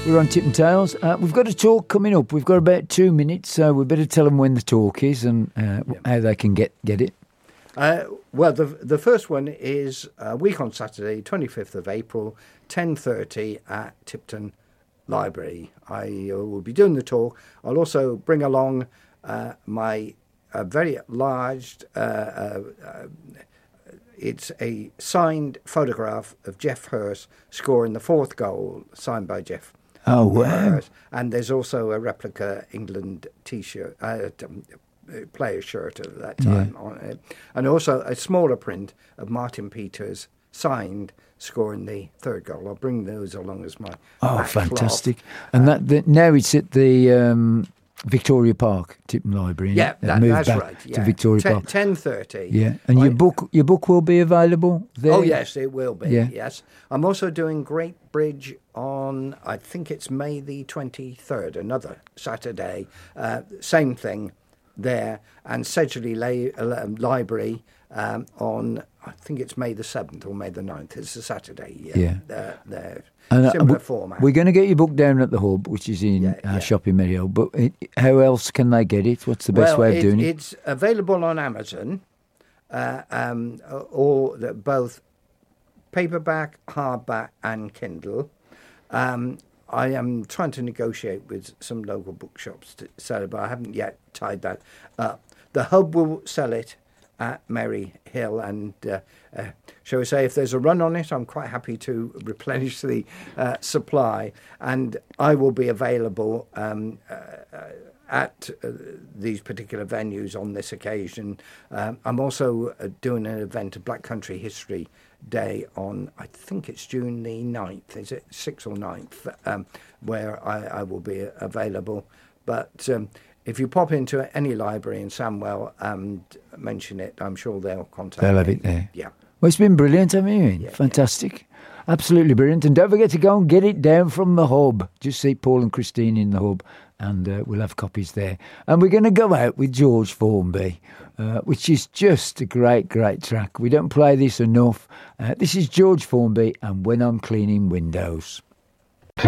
We're on Tip and Tails. We've got a talk coming up. We've got about 2 minutes, so we better tell them when the talk is and how they can get it. Well, the first one is a week on Saturday, 25th of April, 10:30 at Tipton Library. I will be doing the talk. I'll also bring along my very large, it's a signed photograph of Geoff Hurst scoring the fourth goal, signed by Geoff. Oh, wow. And there's also a replica England T-shirt, player shirt at that time on it. And also a smaller print of Martin Peters signed scoring the third goal. I'll bring those along as my fantastic. And that now it's at the Victoria Park, Tipton Library. Yeah, that's right. To Victoria Park. 10:30. Yeah, and your book will be available there? Oh, yes, it will be, yes. I'm also doing Great Bridge on, I think it's May the 23rd, another Saturday. Same thing there. And Sedgley Library on, I think it's May the 7th or May the 9th. It's a Saturday. Similar format. We're going to get your book down at the Hub, which is in our shop in Maryhill. But how else can they get it? What's the best way of doing it? It's available on Amazon, or both paperback, hardback, and Kindle. I am trying to negotiate with some local bookshops to sell it, but I haven't yet tied that up. The Hub will sell it at Maryhill, and shall we say, if there's a run on it, I'm quite happy to replenish the supply, and I will be available at these particular venues on this occasion. I'm also doing an event, a Black Country History Day on, I think it's June the 9th, is it 6th or 9th, where I will be available. But if you pop into any library in Sandwell and mention it, I'm sure they'll contact me. They'll have it there. Yeah. Well, it's been brilliant, haven't you? Yeah, fantastic. Yeah. Absolutely brilliant. And don't forget to go and get it down from the Hub. Just see Paul and Christine in the Hub, and we'll have copies there. And we're going to go out with George Formby, which is just a great, great track. We don't play this enough. This is George Formby and When I'm Cleaning Windows.